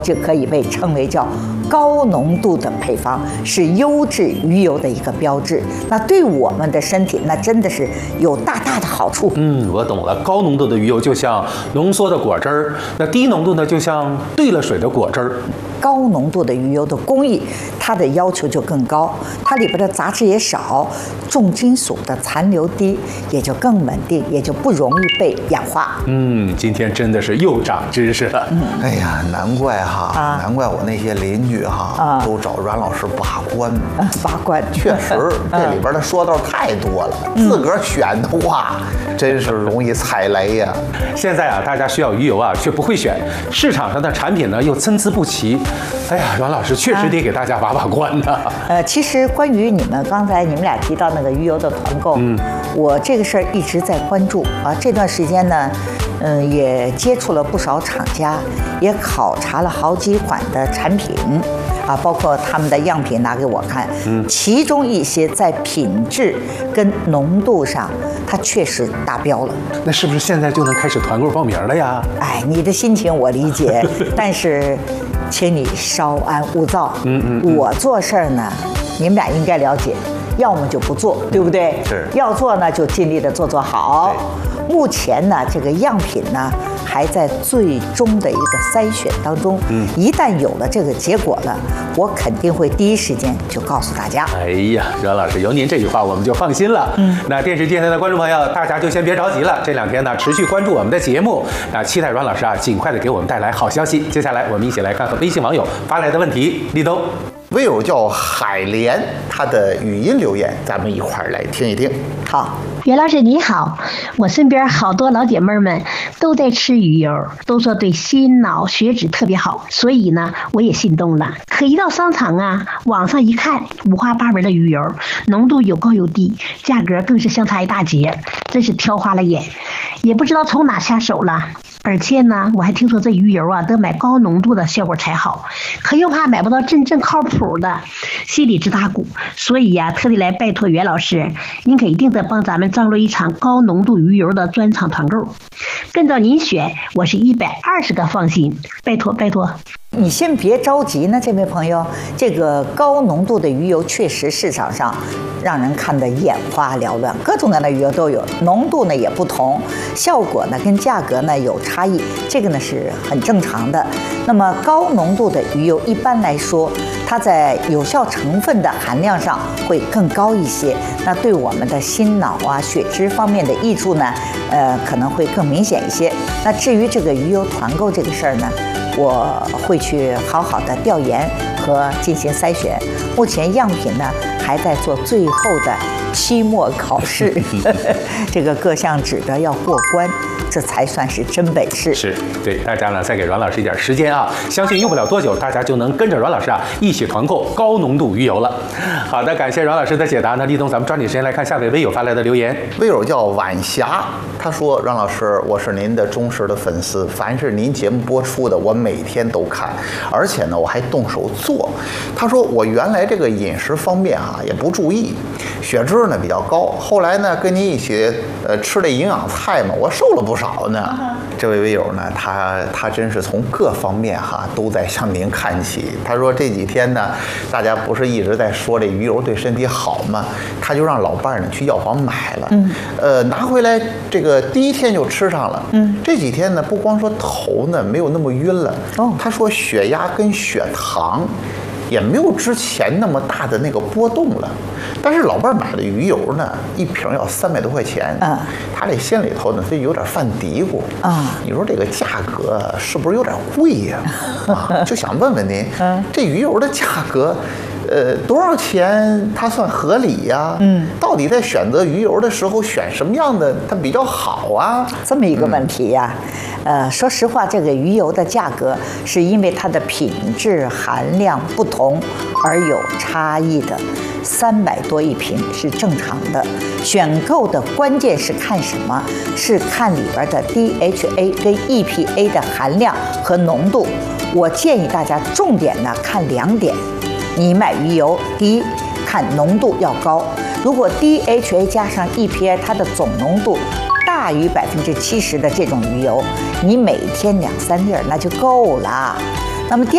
就可以被称为叫高浓度的配方，是优质鱼油的一个标志。那对我们的身体，那真的是有大大的好处。 我懂了。高浓度的鱼油就像浓缩的果汁儿，那低浓度呢，就像兑了水的果汁儿。 高浓度的鱼油的工艺，它的要求就更高，它里边的杂质也少，重金属的残留低，也就更稳定，也就不容易被氧化。 今天真的是又长知识了。 哎呀，难怪哈，难怪我那些邻居哈都找阮老师把关。 把关， 确实这里边的说道太多了，自个儿选的话，真是容易踩雷呀。 现在啊，大家需要鱼油啊，却不会选，市场上的产品呢又参差不齐。哎呀，阮老师确实得给大家把关呢。 其实关于刚才你们俩提到那个鱼油的团购，我这个事儿一直在关注啊。这段时间呢，也接触了不少厂家，也考察了好几款的产品。包括他们的样品拿给我看，其中一些在品质跟浓度上，它确实达标了。 那是不是现在就能开始团购报名了呀？ 哎，你的心情我理解，但是，请你稍安勿躁。我做事儿呢，你们俩应该了解，要么就不做，对不对？ 是。 要做呢，就尽力的做好。目前呢，这个样品呢，还在最终的一个筛选当中。一旦有了这个结果了，我肯定会第一时间就告诉大家。 哎呀，阮老师有您这句话，我们就放心了。那电视机前的观众朋友，大家就先别着急了。这2天呢，持续关注我们的节目，期待阮老师尽快的给我们带来好消息。接下来我们一起来看看微信网友发来的问题。立冬， 微友叫海莲，他的语音留言，咱们一块儿来听一听。 好。 袁老师你好，我身边好多老姐妹们都在吃鱼油，都说对心脑血脂特别好，所以呢我也心动了。可一到商场啊，网上一看，五花八门的鱼油，浓度有高有低，价格更是相差一大截，真是挑花了眼，也不知道从哪下手了。而且呢，我还听说这鱼油啊，得买高浓度的效果才好，可又怕买不到真正靠谱的，心里直打鼓。所以呀，特地来拜托袁老师，您可一定得帮咱们张罗一场高浓度鱼油的专场团购，跟着您选，我是120个放心，拜托拜托。 你先别着急呢，这位朋友，这个高浓度的鱼油确实市场上让人看得眼花缭乱，各种各样的鱼油都有，浓度呢也不同，效果呢跟价格呢有差异，这个呢是很正常的。那么高浓度的鱼油一般来说，它在有效成分的含量上会更高一些，那对我们的心脑血脂方面的益处呢，可能会更明显一些。那至于这个鱼油团购这个事儿呢，我会去好好的调研和进行筛选。目前样品呢还在做最后的期末考试，这个各项指标要过关，这才算是真本事。 是对大家呢，再给阮老师一点时间啊，相信用不了多久，大家就能跟着阮老师一起团购高浓度鱼油了。好的，感谢阮老师的解答。那立冬，咱们抓紧时间来看下位微友发来的留言。 微友叫晚霞，他说：“阮老师，我是您的忠实的粉丝，凡是您节目播出的，我每天都看，而且呢，我还动手做。”他说：“我原来这个饮食方面也不注意，血脂呢比较高，后来呢跟您一起吃这营养菜嘛，我瘦了不少呢。”这位微友呢，他真是从各方面都在向您看齐。他说这几天呢，大家不是一直在说这鱼油对身体好吗？他就让老伴儿呢去药房买了，拿回来这个第一天就吃上了。这几天呢，不光说头呢没有那么晕了，他说血压跟血糖也没有之前那么大的那个波动了。但是老伴儿买的鱼油呢，一瓶要300多块钱，他这心里头呢，所以有点犯嘀咕你说这个价格是不是有点贵呀？就想问问您，这鱼油的价格，多少钱它算合理呀？到底在选择鱼油的时候选什么样的它比较好啊？ 这么一个问题呀。说实话，这个鱼油的价格是因为它的品质含量不同而有差异的，300多一瓶是正常的。选购的关键是看什么？是看里边的 DHA 跟 EPA 的含量和浓度。我建议大家重点呢看2点。你买鱼油，第一，看浓度要高。如果 DHA 加上 EPA 它的总浓度大于70%的这种鱼油，你每天2、3粒那就够了。那么第